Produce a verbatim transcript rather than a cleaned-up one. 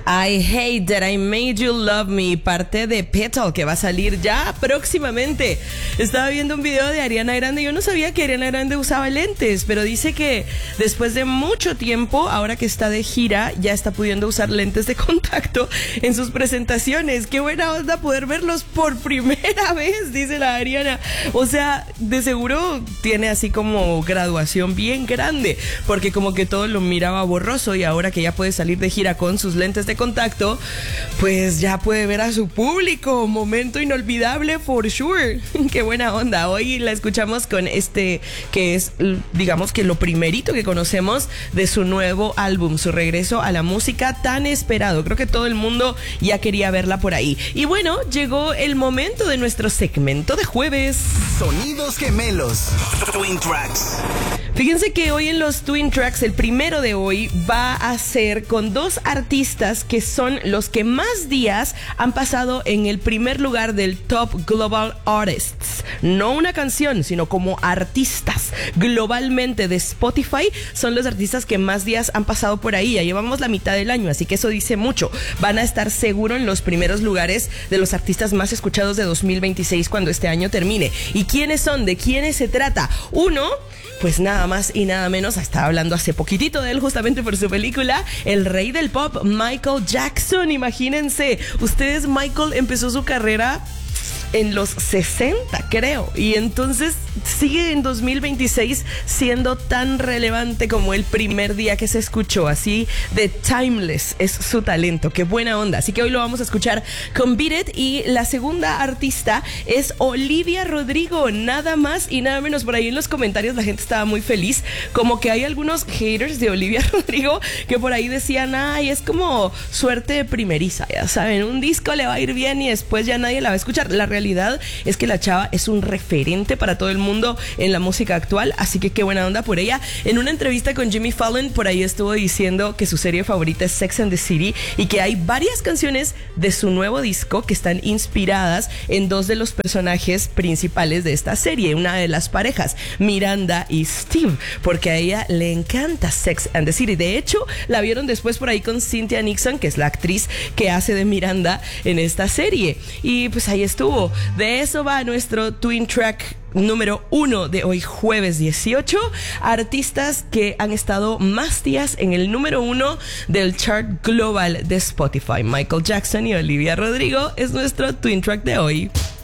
I Hate That I Made You Love Me, parte de Petal, que va a salir ya próximamente. Estaba viendo un video de Ariana Grande. Yo no sabía que Ariana Grande usaba lentes, pero dice que después de mucho tiempo, ahora que está de gira, ya está pudiendo usar lentes de contacto en sus presentaciones. Qué buena onda poder verlos por primera vez, dice la Ariana. O sea, de seguro tiene así como graduación bien grande, porque como que todo lo miraba borroso, y ahora que ya puede salir de gira con sus lentes de contacto, pues ya puede ver a su público. Momento inolvidable for sure. Qué buena onda. Hoy la escuchamos con este que es, digamos que lo primerito que conocemos de su nuevo álbum, su regreso a la música tan esperado. Creo que todo el mundo ya quería verla por ahí. Y bueno, llegó el momento de nuestro segmento de jueves. Sonidos gemelos, Twin Tracks. Fíjense que hoy en los Twin Tracks, el primero de hoy, va a ser con dos artistas que son los que más días han pasado en el primer lugar del Top Global Artists. No una canción, sino como artistas. Globalmente de Spotify son los artistas que más días han pasado por ahí. Ya llevamos la mitad del año, así que eso dice mucho. Van a estar seguro en los primeros lugares de los artistas más escuchados de dos mil veintiséis cuando este año termine. ¿Y quiénes son? ¿De quiénes se trata? Uno, pues nada más y nada menos, estaba hablando hace poquitito de él justamente por su película, el rey del pop, Michael Jackson. Imagínense, ustedes, Michael empezó su carrera en los sesenta, creo, y entonces sigue en dos mil veintiséis siendo tan relevante como el primer día que se escuchó. Así de timeless es su talento. Qué buena onda. Así que hoy lo vamos a escuchar con Beat It. Y la segunda artista es Olivia Rodrigo, nada más y nada menos. Por ahí en los comentarios la gente estaba muy feliz, como que hay algunos haters de Olivia Rodrigo que por ahí decían, ay, es como suerte de primeriza, ya saben, un disco le va a ir bien y después ya nadie la va a escuchar. La realidad es que la chava es un referente para todo el mundo en la música actual, así que qué buena onda por ella. En una entrevista con Jimmy Fallon, por ahí estuvo diciendo que su serie favorita es Sex and the City y que hay varias canciones de su nuevo disco que están inspiradas en dos de los personajes principales de esta serie, una de las parejas, Miranda y Steve, porque a ella le encanta Sex and the City. De hecho, la vieron después por ahí con Cynthia Nixon, que es la actriz que hace de Miranda en esta serie, y pues ahí estuvo. De eso va nuestro Twin Track número uno de hoy, jueves dieciocho. Artistas que han estado más días en el número uno del chart global de Spotify. Michael Jackson y Olivia Rodrigo es nuestro Twin Track de hoy.